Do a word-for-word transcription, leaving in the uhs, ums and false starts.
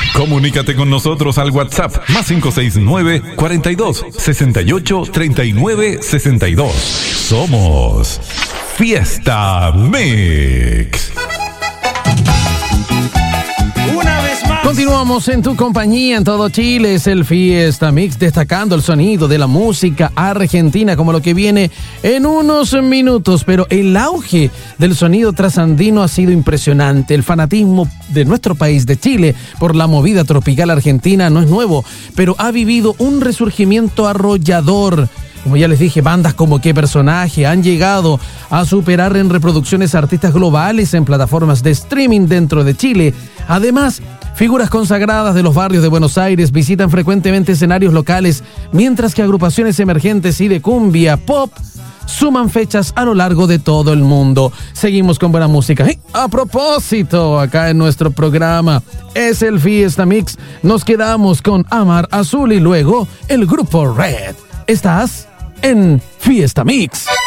Comunícate con nosotros al WhatsApp más cinco seis nueve, cuarenta y dos, sesenta y ocho, treinta y nueve, sesenta y dos. Somos Fiesta Mix. Continuamos en tu compañía en todo Chile, es el Fiesta Mix, destacando el sonido de la música argentina como lo que viene en unos minutos, pero el auge del sonido trasandino ha sido impresionante. El fanatismo de nuestro país, de Chile, por la movida tropical argentina no es nuevo, pero ha vivido un resurgimiento arrollador. Como ya les dije, bandas como Qué Personaje han llegado a superar en reproducciones a artistas globales en plataformas de streaming dentro de Chile. Además, figuras consagradas de los barrios de Buenos Aires visitan frecuentemente escenarios locales, mientras que agrupaciones emergentes y de cumbia pop suman fechas a lo largo de todo el mundo. Seguimos con buena música. Y a propósito, acá en nuestro programa es el Fiesta Mix. Nos quedamos con Amar Azul y luego el grupo Red. Estás en Fiesta Mix.